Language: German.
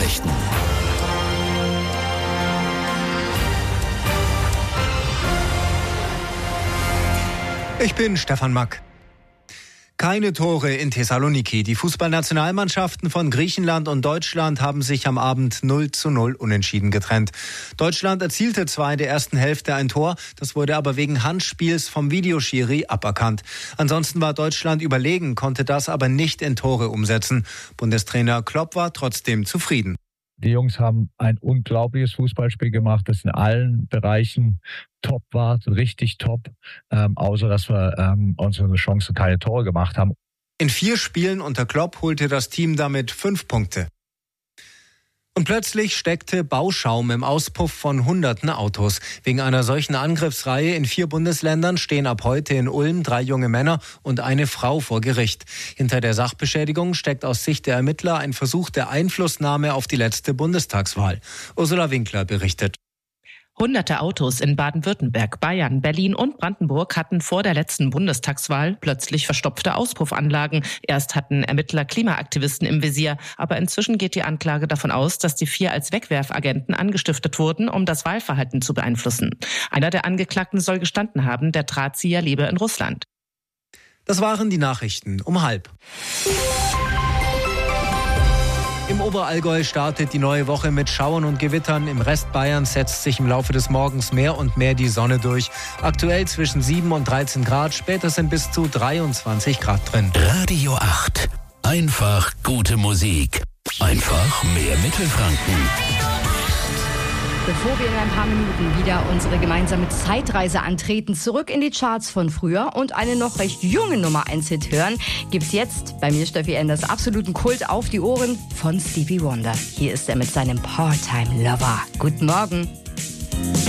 Nachrichten. Ich bin Stefan Mack. Keine Tore in Thessaloniki. Die Fußballnationalmannschaften von Griechenland und Deutschland haben sich am Abend 0:0 unentschieden getrennt. Deutschland erzielte zwar in der ersten Hälfte ein Tor, das wurde aber wegen Handspiels vom Videoschiri aberkannt. Ansonsten war Deutschland überlegen, konnte das aber nicht in Tore umsetzen. Bundestrainer Klopp war trotzdem zufrieden. Die Jungs haben ein unglaubliches Fußballspiel gemacht, das in allen Bereichen top war, richtig top, außer dass wir unsere Chance keine Tore gemacht haben. In 4 Spielen unter Klopp holte das Team damit 5 Punkte. Und plötzlich steckte Bauschaum im Auspuff von hunderten Autos. Wegen einer solchen Angriffsreihe in 4 Bundesländern stehen ab heute in Ulm 3 junge Männer und eine Frau vor Gericht. Hinter der Sachbeschädigung steckt aus Sicht der Ermittler ein Versuch der Einflussnahme auf die letzte Bundestagswahl. Ursula Winkler berichtet. Hunderte Autos in Baden-Württemberg, Bayern, Berlin und Brandenburg hatten vor der letzten Bundestagswahl plötzlich verstopfte Auspuffanlagen. Erst hatten Ermittler Klimaaktivisten im Visier, aber inzwischen geht die Anklage davon aus, dass die 4 als Wegwerfagenten angestiftet wurden, um das Wahlverhalten zu beeinflussen. Einer der Angeklagten soll gestanden haben, der Drahtzieher lebe in Russland. Das waren die Nachrichten um 12:30. Im Oberallgäu startet die neue Woche mit Schauern und Gewittern. Im Rest Bayerns setzt sich im Laufe des Morgens mehr und mehr die Sonne durch. Aktuell zwischen 7 und 13 Grad, später sind bis zu 23 Grad drin. Radio 8. Einfach gute Musik. Einfach mehr Mittelfranken. Bevor wir in ein paar Minuten wieder unsere gemeinsame Zeitreise antreten, zurück in die Charts von früher und eine noch recht junge Nummer 1-Hit hören, gibt's jetzt bei mir, Steffi Enders, absoluten Kult auf die Ohren von Stevie Wonder. Hier ist er mit seinem Part-Time Lover. Guten Morgen.